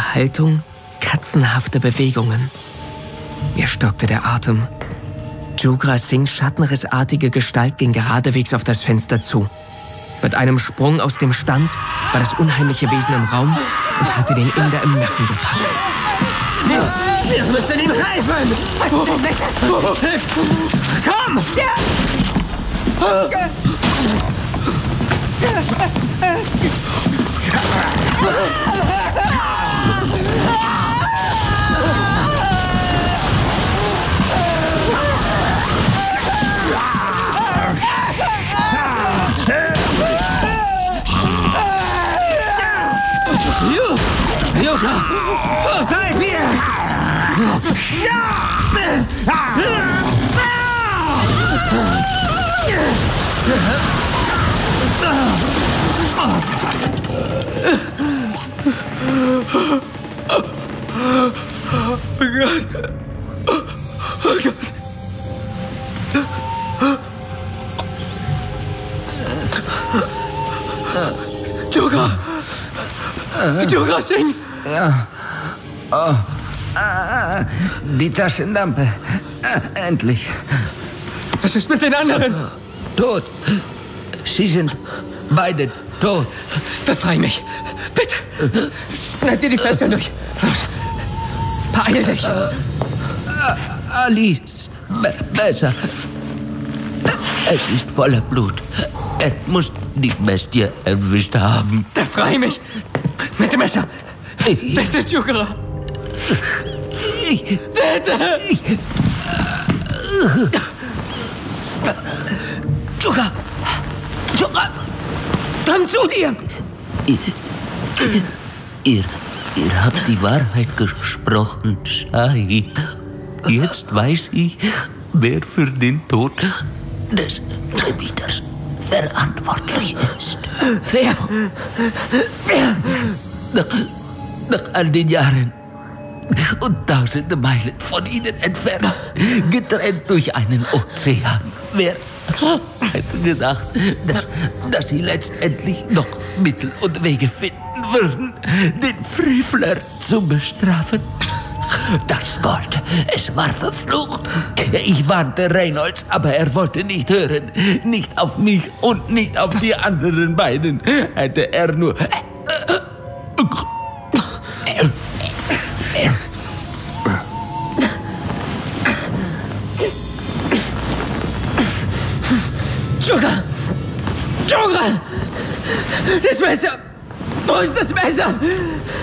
Ihre Haltung katzenhafte Bewegungen. Mir stockte der Atem. Jugra Singhs schattenrissartige Gestalt ging geradewegs auf das Fenster zu. Mit einem Sprung aus dem Stand war das unheimliche Wesen im Raum und hatte den Inder im Nacken gepackt. Wir müssen ihm helfen! Komm! Jugra, wo seid ihr? Oh Gott. Oh Gott. Jugra! Jugra Singh! Ja. Oh. Die Taschenlampe. Endlich. Was ist mit den anderen? Tot. Sie sind beide tot. Befrei mich. Bitte. Schneid dir die Fesseln durch. Los. Beeil dich. Alice. Besser. Es ist voller Blut. Er muss die Bestie erwischt haben. Befrei mich. Mit dem Messer. Bitte, Jugra. Bitte. Jugra. Jugra. Komm zu dir. Ihr habt die Wahrheit gesprochen, Shahid. Jetzt weiß ich, wer für den Tod des Gebieters verantwortlich ist. Wer? Nach all den Jahren und tausende Meilen von ihnen entfernt, getrennt durch einen Ozean. Wer hätte gedacht, dass sie letztendlich noch Mittel und Wege finden würden, den Frevler zu bestrafen? Das Gold, es war verflucht. Ich warnte Reynolds, aber er wollte nicht hören. Nicht auf mich und nicht auf die anderen beiden. Hätte er nur... Jugra! Jugra! Das Messer! Wo ist das Messer?